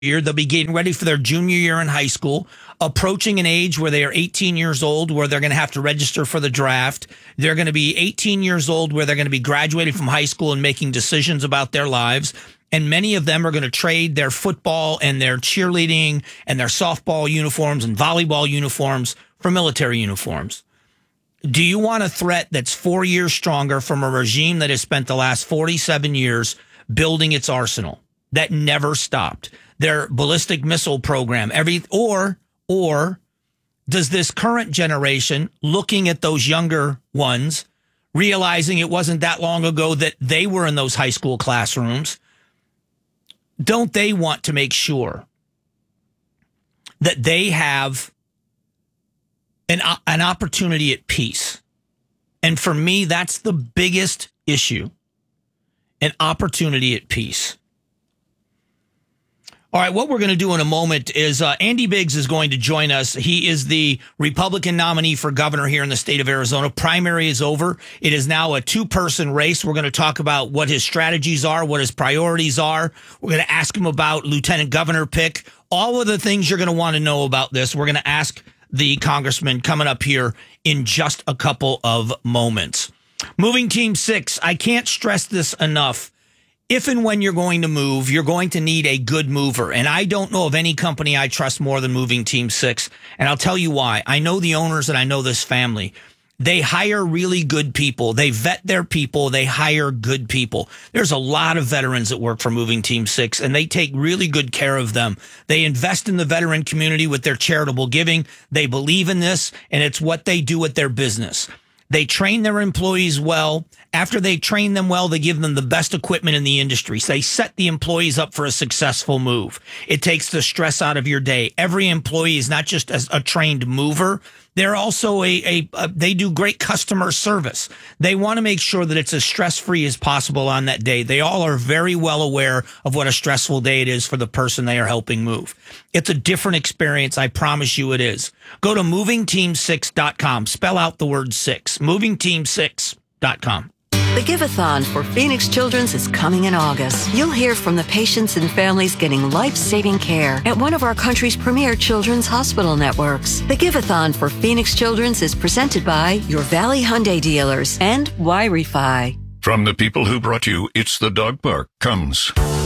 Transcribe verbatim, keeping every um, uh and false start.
year. They'll be getting ready for their junior year in high school, approaching an age where they are eighteen years old, where they're going to have to register for the draft. They're going to be eighteen years old, where they're going to be graduating from high school and making decisions about their lives. And many of them are going to trade their football and their cheerleading and their softball uniforms and volleyball uniforms for military uniforms. Do you want a threat that's four years stronger from a regime that has spent the last forty-seven years building its arsenal, that never stopped? Their ballistic missile program, every or or does this current generation, looking at those younger ones, realizing it wasn't that long ago that they were in those high school classrooms, don't they want to make sure that they have an an opportunity at peace? And for me, that's the biggest issue, an opportunity at peace. All right, what we're going to do in a moment is uh, Andy Biggs is going to join us. He is the Republican nominee for governor here in the state of Arizona. Primary is over. It is now a two-person race. We're going to talk about what his strategies are, what his priorities are. We're going to ask him about lieutenant governor pick, all of the things you're going to want to know about this. We're going to ask the congressman coming up here in just a couple of moments. Moving Team six, I can't stress this enough. If and when you're going to move, you're going to need a good mover. And I don't know of any company I trust more than Moving Team six. And I'll tell you why. I know the owners and I know this family. They hire really good people. They vet their people. They hire good people. There's a lot of veterans that work for Moving Team six, and they take really good care of them. They invest in the veteran community with their charitable giving. They believe in this, and it's what they do with their business. They train their employees well. After they train them well, they give them the best equipment in the industry. So they set the employees up for a successful move. It takes the stress out of your day. Every employee is not just a, a trained mover. They're also a, a, a, they do great customer service. They want to make sure that it's as stress-free as possible on that day. They all are very well aware of what a stressful day it is for the person they are helping move. It's a different experience. I promise you it is. Go to moving team six dot com. Spell out the word six. moving team six dot com. The Give-a-thon for Phoenix Children's is coming in August. You'll hear from the patients and families getting life-saving care at one of our country's premier children's hospital networks. The Give-a-thon for Phoenix Children's is presented by your Valley Hyundai dealers and Y-Refi. From the people who brought you It's the Dog Park comes